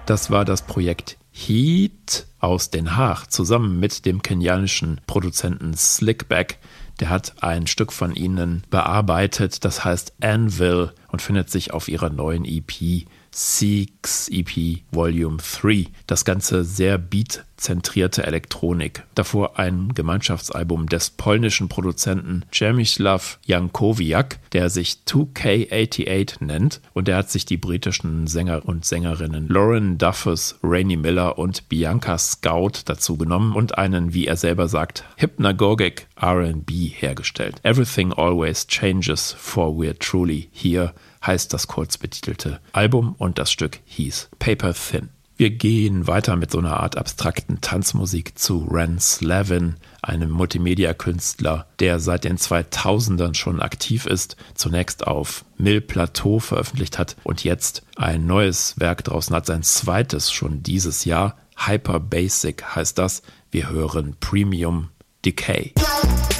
Das war das Projekt Heat aus Den Haag zusammen mit dem kenianischen Produzenten Slickback. Der hat ein Stück von ihnen bearbeitet, das heißt Anvil und findet sich auf ihrer neuen EP Seeks EP Volume 3. Das Ganze sehr beat-zentrierte Elektronik. Davor ein Gemeinschaftsalbum des polnischen Produzenten Przemysław Jankowiak, der sich 2K88 nennt, und der hat sich die britischen Sänger und Sängerinnen Lauren Duffus, Rainy Miller und Bianca Scout dazu genommen und einen, wie er selber sagt, hypnagogic R&B hergestellt. Everything Always Changes for We're Truly Here heißt das kurz betitelte Album und das Stück hieß Paper Thin. Wir gehen weiter mit so einer Art abstrakten Tanzmusik zu Ran Slavin, einem Multimedia-Künstler, der seit den 2000ern schon aktiv ist, zunächst auf Mill Plateau veröffentlicht hat und jetzt ein neues Werk draußen hat, sein zweites schon dieses Jahr. Hyper Basic heißt das. Wir hören Premium Decay.